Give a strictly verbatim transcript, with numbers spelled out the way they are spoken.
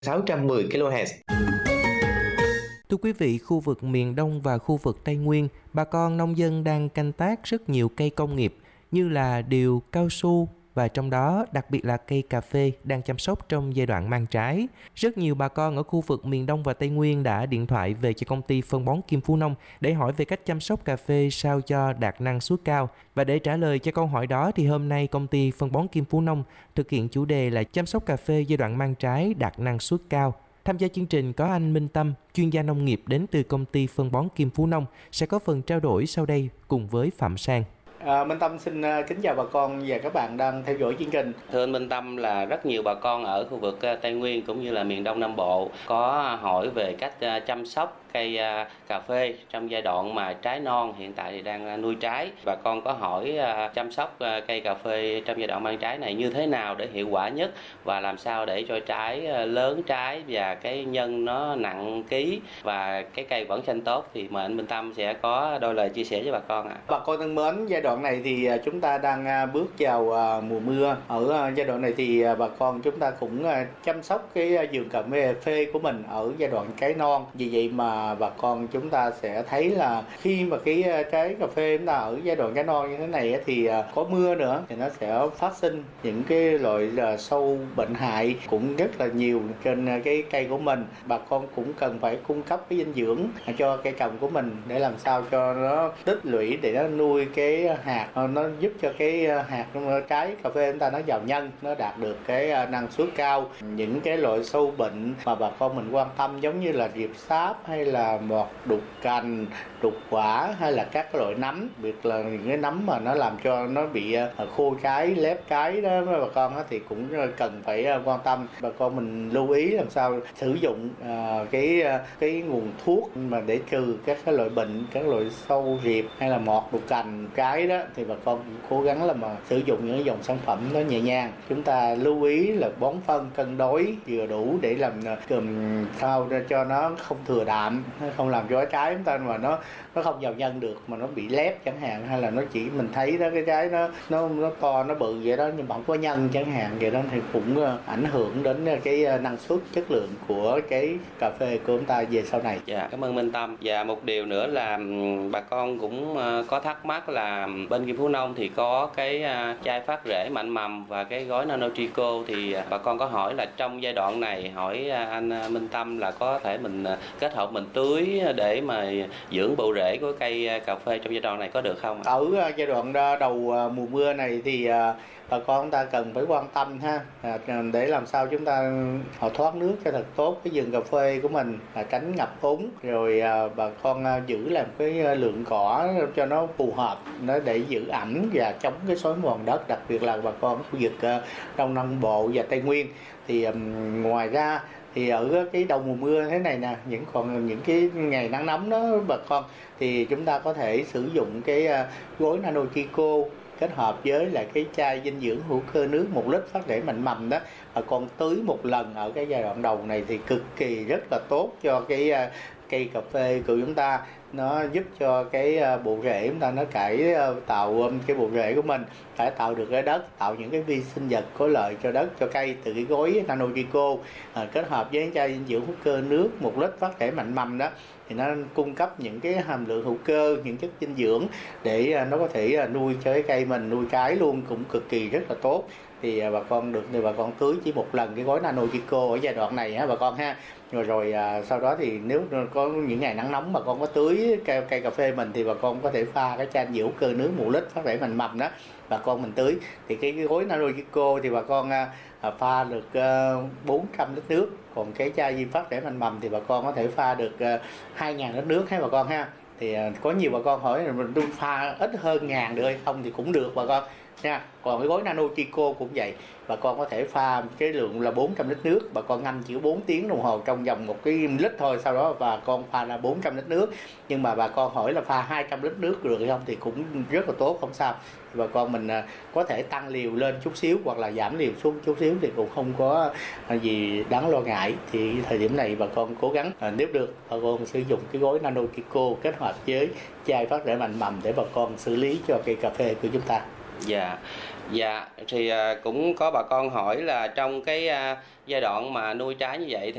sáu trăm mười ki lô héc. Thưa quý vị, khu vực miền Đông và khu vực Tây Nguyên, bà con nông dân đang canh tác rất nhiều cây công nghiệp như là điều, cao su và trong đó đặc biệt là cây cà phê đang chăm sóc trong giai đoạn mang trái. Rất nhiều bà con ở khu vực miền Đông và Tây Nguyên đã điện thoại về cho công ty phân bón Kim Phú Nông để hỏi về cách chăm sóc cà phê sao cho đạt năng suất cao. Và để trả lời cho câu hỏi đó thì hôm nay công ty phân bón Kim Phú Nông thực hiện chủ đề là chăm sóc cà phê giai đoạn mang trái đạt năng suất cao. Tham gia chương trình có anh Minh Tâm, chuyên gia nông nghiệp đến từ công ty phân bón Kim Phú Nông, sẽ có phần trao đổi sau đây cùng với Phạm Sang. À, Minh Tâm xin uh, kính chào bà con và các bạn đang theo dõi chương trình. Thưa anh Minh Tâm, là rất nhiều bà con ở khu vực Tây Nguyên cũng như là miền Đông Nam Bộ có hỏi về cách uh, chăm sóc cây uh, cà phê trong giai đoạn mà trái non, hiện tại thì đang uh, nuôi trái. Bà con có hỏi uh, chăm sóc uh, cây cà phê trong giai đoạn mang trái này như thế nào để hiệu quả nhất và làm sao để cho trái uh, lớn trái và cái nhân nó nặng ký và cái cây vẫn xanh tốt, thì mời anh Minh Tâm sẽ có đôi lời chia sẻ với bà con ạ. À. Bà con thân mến, giai đoạn này thì chúng ta đang bước vào mùa mưa. Ở giai đoạn này thì bà con chúng ta cũng chăm sóc cái vườn cà phê của mình ở giai đoạn trái non. Vì vậy mà bà con chúng ta sẽ thấy là khi mà cái trái cà phê chúng ta ở giai đoạn trái non như thế này thì có mưa nữa thì nó sẽ phát sinh những cái loại là sâu bệnh hại cũng rất là nhiều trên cái cây của mình. Bà con cũng cần phải cung cấp cái dinh dưỡng cho cây trồng của mình để làm sao cho nó tích lũy để nó nuôi cái hạt, nó giúp cho cái hạt trái cà phê chúng ta nó giàu nhân, nó đạt được cái năng suất cao. Những cái loại sâu bệnh mà bà con mình quan tâm giống như là diệp sáp hay là mọt đục cành, đục quả hay là các cái loại nấm, biệt là những cái nấm mà nó làm cho nó bị khô trái, lép trái đó bà con thì cũng cần phải quan tâm. Bà con mình lưu ý làm sao sử dụng cái cái nguồn thuốc mà để trừ các cái loại bệnh, các loại sâu diệp hay là mọt đục cành trái đó thì bà con cũng cố gắng là mà sử dụng những dòng sản phẩm nó nhẹ nhàng. Chúng ta lưu ý là bón phân cân đối vừa đủ để làm làm sao cho nó không thừa đạm, không làm cho trái chúng ta mà nó nó không giàu nhân được mà nó bị lép chẳng hạn, hay là nó chỉ mình thấy đó cái trái nó nó nó to nó bự vậy đó nhưng mà không có nhân chẳng hạn vậy đó thì cũng ảnh hưởng đến cái năng suất chất lượng của cái cà phê của chúng ta về sau này. Dạ, cảm ơn Minh Tâm. Và một điều nữa là bà con cũng có thắc mắc là bên Kim Phú Nông thì có cái chai phát rễ mạnh mầm và cái gói Nano Trico, thì bà con có hỏi là trong giai đoạn này hỏi anh Minh Tâm là có thể mình kết hợp mình tưới để mà dưỡng bộ rễ của cây cà phê trong giai đoạn này có được không? Ở giai đoạn đầu mùa mưa này thì bà con chúng ta cần phải quan tâm ha, để làm sao chúng ta họ thoát nước cho thật tốt cái vườn cà phê của mình, tránh ngập úng, rồi bà con giữ làm cái lượng cỏ cho nó phù hợp nó để giữ ẩm và chống cái xói mòn đất, đặc biệt là bà con khu vực Đông Nam Bộ và Tây Nguyên. Thì um, ngoài ra thì ở cái đầu mùa mưa thế này nè, những còn những cái ngày nắng nóng đó bà con, thì chúng ta có thể sử dụng cái uh, gối Nano Trico kết hợp với lại cái chai dinh dưỡng hữu cơ nước một lít phát rễ mạnh mầm đó, bà con tưới một lần ở cái giai đoạn đầu này thì cực kỳ rất là tốt cho cái uh, cây cà phê của chúng ta. Nó giúp cho cái bộ rễ chúng ta nó cải tạo cái bộ rễ của mình, cải tạo được cái đất, tạo những cái vi sinh vật có lợi cho đất cho cây từ cái gói Nano Trico à, kết hợp với chai dinh dưỡng hữu cơ nước một lít phát rễ mạnh mầm đó, thì nó cung cấp những cái hàm lượng hữu cơ, những chất dinh dưỡng để nó có thể nuôi cho cái cây mình, nuôi trái luôn cũng cực kỳ rất là tốt. Thì bà con được thì bà con tưới chỉ một lần cái gói Nano Trico ở giai đoạn này ha bà con ha. Rồi rồi à, sau đó thì nếu có những ngày nắng nóng mà con có tưới cây, cây cà phê mình thì bà con có thể pha cái chai dinh cơ nước một lít phát rễ mạnh mầm đó, bà con mình tưới thì cái, cái gói Nano Trico thì bà con à, pha được à, bốn trăm lít nước, còn cái chai di phát rễ mạnh mầm thì bà con có thể pha được à, hai nghìn lít nước ha bà con ha. Thì à, có nhiều bà con hỏi là mình pha ít hơn ngàn được hay không thì cũng được bà con nha. Còn cái gói Nano Trico cũng vậy, bà con có thể pha cái lượng là bốn trăm lít nước, bà con ngâm chỉ bốn tiếng đồng hồ trong vòng một cái lít thôi, sau đó bà con pha ra bốn trăm lít nước. Nhưng mà bà con hỏi là pha hai trăm lít nước được hay không thì cũng rất là tốt, không sao. Thì bà con mình có thể tăng liều lên chút xíu hoặc là giảm liều xuống chút xíu thì cũng không có gì đáng lo ngại. Thì thời điểm này bà con cố gắng nếu được bà con sử dụng cái gói Nano Trico kết hợp với chai phát rễ mạnh mầm để bà con xử lý cho cây cà phê của chúng ta. Dạ, dạ thì à, cũng có bà con hỏi là trong cái à, giai đoạn mà nuôi trái như vậy thì